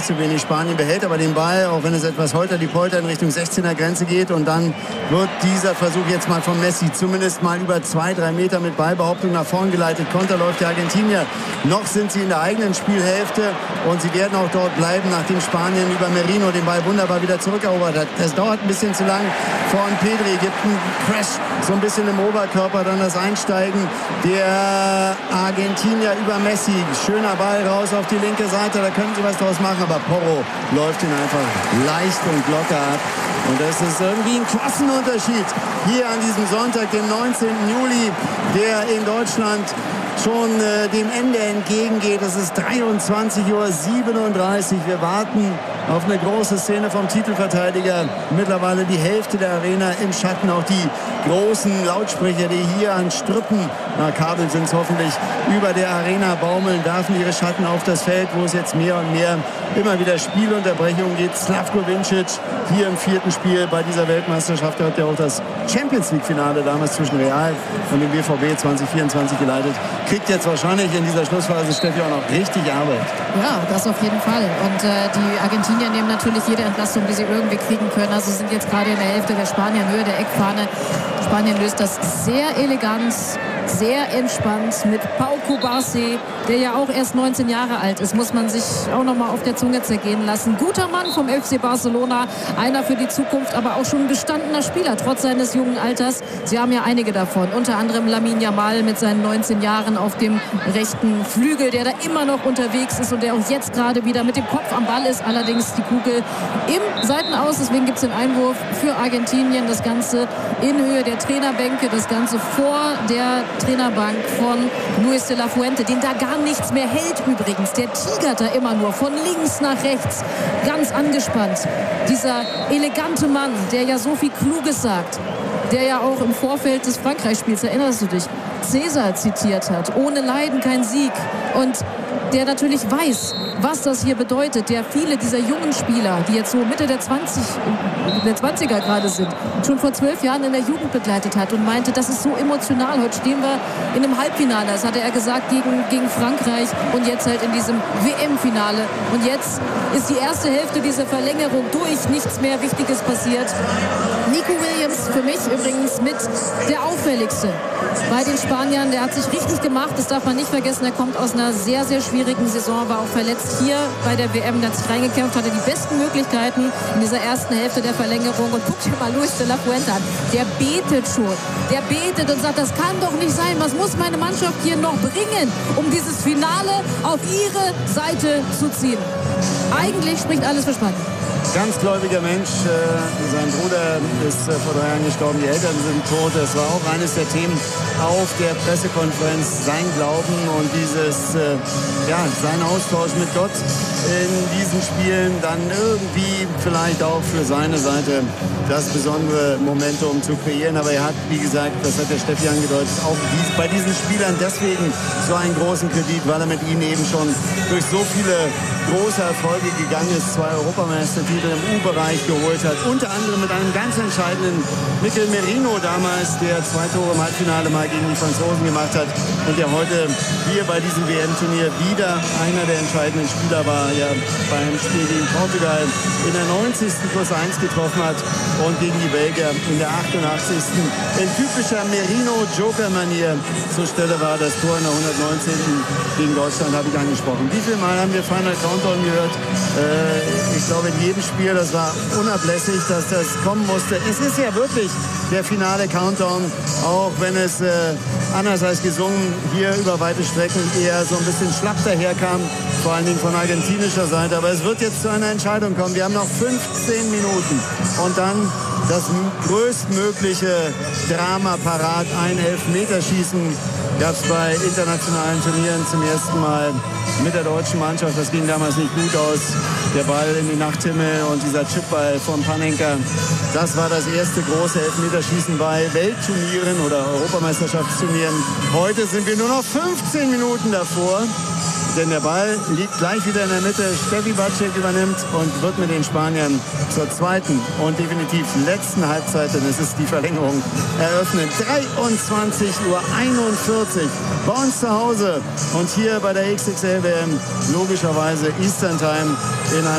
zu wenig. Spanien behält aber den Ball, auch wenn es etwas holter-die-polter in Richtung 16er Grenze geht. Und dann wird dieser Versuch jetzt mal von Messi zumindest mal über 2-3 Meter mit Ballbehauptung nach vorn geleitet. Konter läuft der Argentinier. Noch sind sie in der eigenen Spielhälfte und sie werden auch dort bleiben, nachdem Spanien über Merino den Ball wunderbar wieder zurückerobert hat. Das dauert ein bisschen zu lang. Von Pedri gibt einen Crash, so ein bisschen im Oberkörper, dann das Einsteigen der Argentinier über Messi. Schöner Ball raus auf die linke Seite, da können sie was draus machen, aber Porro läuft ihn einfach leicht und locker ab. Und das ist irgendwie ein Klassenunterschied hier an diesem Sonntag, dem 19. Juli, der in Deutschland schon dem Ende entgegengeht. Es ist 23:37 Uhr. Wir warten auf eine große Szene vom Titelverteidiger. Mittlerweile die Hälfte der Arena im Schatten. Auch die großen Lautsprecher, die hier an Strippen, Kabel sind es hoffentlich, über der Arena baumeln, werfen ihre Schatten auf das Feld, wo es jetzt mehr und mehr immer wieder Spielunterbrechungen gibt. Slavko Vincic hier im 4. Spiel bei dieser Weltmeisterschaft. Er hat ja auch das Champions-League-Finale damals zwischen Real und dem BVB 2024 geleitet. Kriegt jetzt wahrscheinlich in dieser Schlussphase, Steffi, auch noch richtig Arbeit. Ja, das auf jeden Fall. Und die Argentinier nehmen natürlich jede Entlastung, die sie irgendwie kriegen können. Also sind jetzt gerade in der Hälfte der Spanier in Höhe der Eckfahne. Spanien löst das sehr elegant, sehr entspannt mit Pau Cubarsí, der ja auch erst 19 Jahre alt ist, muss man sich auch noch mal auf der Zunge zergehen lassen. Guter Mann vom FC Barcelona, einer für die Zukunft, aber auch schon ein gestandener Spieler, trotz seines jungen Alters. Sie haben ja einige davon, unter anderem Lamine Yamal mit seinen 19 Jahren auf dem rechten Flügel, der da immer noch unterwegs ist und der auch jetzt gerade wieder mit dem Kopf am Ball ist, allerdings die Kugel im Seitenaus, deswegen gibt es den Einwurf für Argentinien, das Ganze in Höhe der Trainerbänke, das Ganze vor der Trainerbank von Luis de la Fuente, den da gar nichts mehr hält übrigens. Der tigert da immer nur von links nach rechts, ganz angespannt. Dieser elegante Mann, der ja so viel Kluges sagt, der ja auch im Vorfeld des Frankreich-Spiels, erinnerst du dich, Cäsar zitiert hat, ohne Leiden kein Sieg. Und der natürlich weiß, was das hier bedeutet, der viele dieser jungen Spieler, die jetzt so Mitte der 20er gerade sind, schon vor 12 Jahren in der Jugend begleitet hat und meinte, das ist so emotional. Heute stehen wir in einem Halbfinale, das hatte er gesagt, gegen Frankreich und jetzt halt in diesem WM-Finale. Und jetzt ist die erste Hälfte dieser Verlängerung durch, nichts mehr Wichtiges passiert. Nico Williams für mich übrigens mit der auffälligste bei den Spaniern. Der hat sich richtig gemacht, das darf man nicht vergessen. Er kommt aus einer sehr, sehr schwierigen Saison, war auch verletzt hier bei der WM. Der hat sich reingekämpft, hatte die besten Möglichkeiten in dieser ersten Hälfte der Verlängerung. Und guck dir mal Luis de la Fuente an. Der betet schon. Der betet und sagt, das kann doch nicht sein. Was muss meine Mannschaft hier noch bringen, um dieses Finale auf ihre Seite zu ziehen? Eigentlich spricht alles für Spanien. Ganz gläubiger Mensch. Sein Bruder ist vor 3 Jahren gestorben. Die Eltern sind tot. Das war auch eines der Themen auf der Pressekonferenz. Sein Glauben und sein Austausch mit Gott in diesen Spielen. Dann irgendwie vielleicht auch für seine Seite das besondere Momentum zu kreieren. Aber er hat, wie gesagt, das hat der Steffi angedeutet, auch bei diesen Spielern deswegen so einen großen Kredit, weil er mit ihnen eben schon durch so viele große Erfolge gegangen ist, 2 Europameistertitel im U-Bereich geholt hat, unter anderem mit einem ganz entscheidenden Mikel Merino damals, der 2 Tore im Halbfinale mal gegen die Franzosen gemacht hat und der heute hier bei diesem WM-Turnier wieder einer der entscheidenden Spieler war, ja beim Spiel gegen Portugal in der 90. +1 getroffen hat und gegen die Belgier in der 88. in typischer Merino-Joker-Manier zur Stelle war. Das Tor in der 119. gegen Deutschland habe ich angesprochen. Wie viel Mal haben wir Final Countdown gehört? Ich glaube, in jedem Spiel, das war unablässig, dass das kommen musste. Es ist ja wirklich der finale Countdown, auch wenn es anders als gesungen hier über weite Strecken eher so ein bisschen schlapp daherkam, vor allen Dingen von argentinischer Seite. Aber es wird jetzt zu einer Entscheidung kommen. Wir haben noch 15 Minuten und dann das größtmögliche Drama parat. Ein Elfmeterschießen gab es bei internationalen Turnieren zum ersten Mal mit der deutschen Mannschaft. Das ging damals nicht gut aus. Der Ball in den Nachthimmel und dieser Chipball von Panenka. Das war das erste große Elfmeterschießen bei Weltturnieren oder Europameisterschaftsturnieren. Heute sind wir nur noch 15 Minuten davor. Denn der Ball liegt gleich wieder in der Mitte. Steffi Batschek übernimmt und wird mit den Spaniern zur zweiten und definitiv letzten Halbzeit, denn es ist die Verlängerung, eröffnen. 23:41 Uhr bei uns zu Hause und hier bei der XXL WM logischerweise Eastern Time in